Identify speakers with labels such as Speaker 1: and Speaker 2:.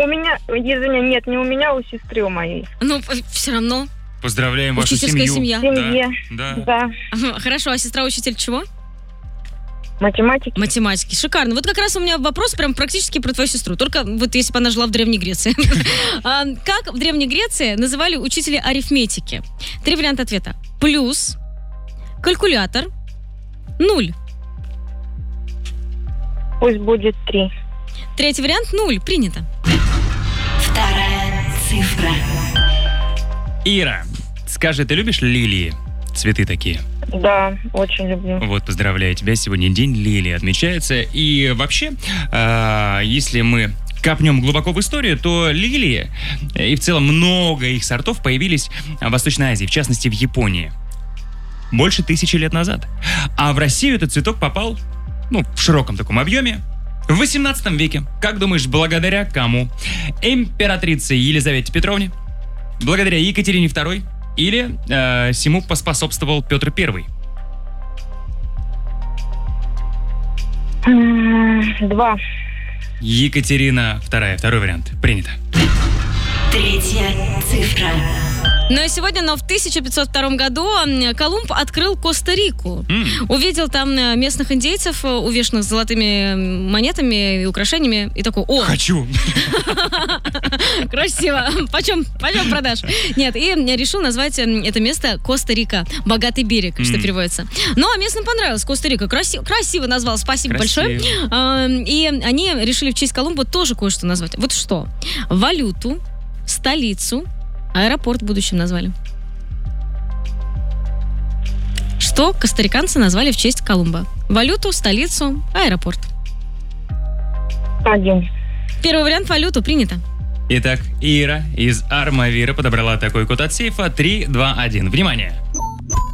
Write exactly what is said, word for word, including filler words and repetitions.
Speaker 1: У меня, извини, нет, не у меня, у сестры у моей.
Speaker 2: Ну, все равно.
Speaker 3: Поздравляем вашу
Speaker 2: Учительская
Speaker 3: семью.
Speaker 2: семья.
Speaker 1: Семье.
Speaker 3: Да.
Speaker 1: Да.
Speaker 2: Хорошо, а сестра учитель чего?
Speaker 1: Математики.
Speaker 2: Математики. Шикарно. Вот как раз у меня вопрос прям практически про твою сестру. Только вот если бы она жила в Древней Греции. Как в Древней Греции называли учителей арифметики? Три варианта ответа. Плюс, калькулятор, нуль.
Speaker 1: Пусть будет три.
Speaker 2: Третий вариант – нуль. Принято.
Speaker 4: Вторая цифра.
Speaker 3: Ира, скажи, ты любишь лилии? Цветы такие.
Speaker 1: Да, очень люблю.
Speaker 3: Вот, поздравляю тебя, сегодня День лилии отмечается. И вообще, э, если мы копнем глубоко в историю, то лилии, и в целом много их сортов появились в Восточной Азии, в частности в Японии. Больше тысячи лет назад. А в Россию этот цветок попал, ну, в широком таком объеме, в восемнадцатом веке. Как думаешь, благодаря кому? Императрице Елизавете Петровне? Благодаря Екатерине Второй? Или э, всему поспособствовал Петр Первый?
Speaker 1: Два.
Speaker 3: Екатерина Вторая. Второй вариант. Принято.
Speaker 4: Третья цифра.
Speaker 2: Ну и сегодня, но в тысяча пятьсот втором году Колумб открыл Коста-Рику.
Speaker 3: Mm.
Speaker 2: Увидел там местных индейцев, увешанных золотыми монетами и украшениями, и такой: о!
Speaker 3: Хочу!
Speaker 2: Красиво! Почем, почем продашь? Нет, и решил назвать это место Коста-Рика. Богатый берег, что
Speaker 3: Mm.
Speaker 2: переводится. Ну, а местным понравилось Коста-Рика. Красиво, красиво назвал, спасибо
Speaker 3: Красиво.
Speaker 2: большое. И они решили в честь Колумба тоже кое-что назвать. Вот что? Валюту, столицу, аэропорт в будущем назвали. Что костариканцы назвали в честь Колумба? Валюту, столицу, аэропорт.
Speaker 1: Один.
Speaker 2: Первый вариант — валюту. Принято.
Speaker 3: Итак, Ира из Армавира подобрала такой код от сейфа три два один. Внимание!